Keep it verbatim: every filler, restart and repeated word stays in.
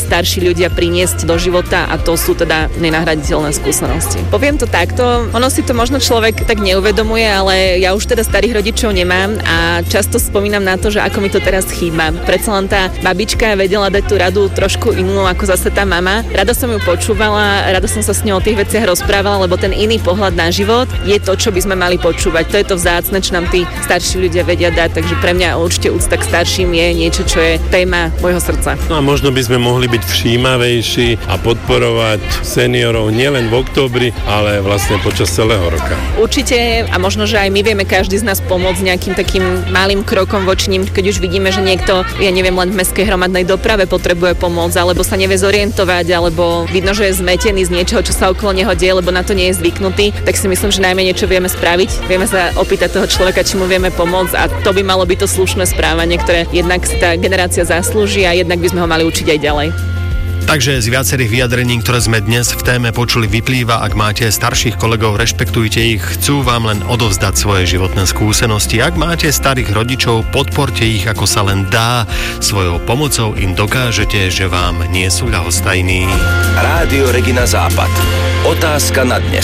starší ľudia priniesť do života, a to sú teda nenahraditeľné skúsenosti. Poviem to takto, ono si to možno človek tak neuvedomuje, ale ja už teda starých rodičov nemám a často spomínam na to, že ako mi to teraz chýba. Predsa len tá babička vedela dať tú radu trošku inú ako zase tá mama. Rada som ju počúvala, rada som sa s ňou o tých veciach rozprávala, lebo ten iný pohľad na život je to, čo by sme mali počúvať. To je to vzácne, čo nám tí starší ľudia vedia dať, takže pre mňa určite úcta k starším je niečo, čo je téma môjho srdca. No a možno by sme mohli byť všímavejší a podporovať seniorov nielen v októbri, ale vlastne počas celého roka. Určite, a možno, že aj my vieme každý z nás pomôcť nejakým takým malým krokom voči nim, keď už vidíme, že niekto, ja neviem, len v mestskej hromadnej doprave potrebuje pomôcť, alebo sa nevie zorientovať, alebo vidno, že je zmetený z niečoho, čo sa okolo neho deje, lebo na to nie je zvyknutý, tak si myslím, že najmenej čo vieme spraviť. Vieme sa opýtať toho človeka, či mu vieme pomôcť, a to by malo byť to slušné správanie, ktoré jednak si tá generácia zaslúži a jednak by sme ho mali učiť aj ďalej. Takže z viacerých vyjadrení, ktoré sme dnes v téme počuli, vyplýva, ak máte starších kolegov, rešpektujte ich, chcú vám len odovzdať svoje životné skúsenosti. Ak máte starých rodičov, podporte ich, ako sa len dá. Svojou pomocou im dokážete, že vám nie sú ľahostajní. Rádio Regina Západ. Otázka na dnes.